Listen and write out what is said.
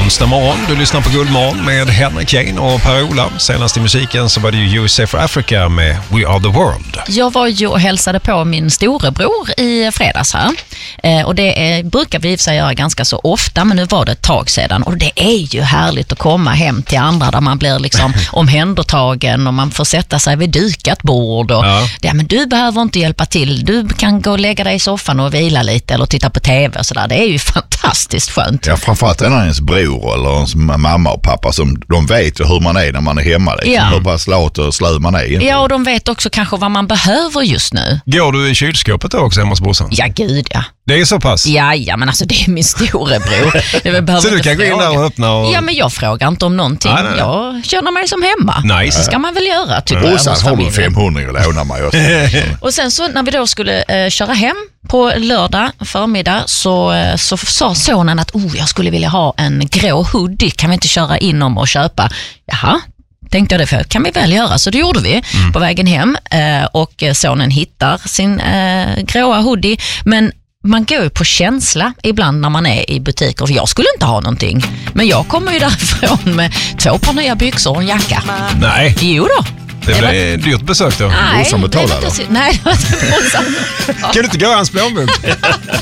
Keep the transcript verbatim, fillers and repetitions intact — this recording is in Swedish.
onsdag morgon. Du lyssnar på Guldmorgon med Henrik Jane och Per-Ola. Senast i musiken så var det ju U S A for Africa med We Are The World. Jag var ju och hälsade på min storebror i fredags här. Eh, och det är, brukar vi i sig göra ganska så ofta, men nu var det ett tag sedan. Och det är ju härligt att komma hem till andra där man blir liksom omhändertagen och man får sätta sig vid dukat bord. Och, ja. Ja, men du behöver inte hjälpa till. Du kan gå och lägga dig i soffan och vila lite eller titta på tv och sådär. Det är ju fantastiskt skönt. Ja, framförallt är det ens bror eller ens mamma och pappa som de vet ju hur man är när man är hemma. Liksom. Ja. Hur bara slåt och slö man är. Inte. Ja, och de vet också kanske vad man behöver just nu. Går du i kylskåpet då också hemma hos brorsan? Ja, gud ja. Det är så pass? Ja, ja, men alltså det är min storebror. Så du kan gå in där och öppna och... Ja, men jag frågar inte om någonting. Nej, nej, nej. Jag känner mig som hemma. Nice. Det ska man väl göra, tycker jag. Brorsan hos har du familjen. femhundra och lånar mig också. Och sen så när vi då skulle eh, köra hem på lördag förmiddag så, eh, så sa sonen att oh, jag skulle vilja ha en grå hoodie. Kan vi inte köra in om och köpa? Jaha. Tänkte jag det för, kan vi väl göra? Så det gjorde vi mm. på vägen hem eh, och sonen hittar sin eh, gråa hoodie. Men man går ju på känsla ibland när man är i butiker. För jag skulle inte ha någonting. Men jag kommer ju därifrån med två par nya byxor och en jacka. Nej. Jo då. Det blir ett dyrt besök då. Nej, Brorsan betalar det var inte, nej, det var inte brorsan. Kan du inte gå i hans plånbok?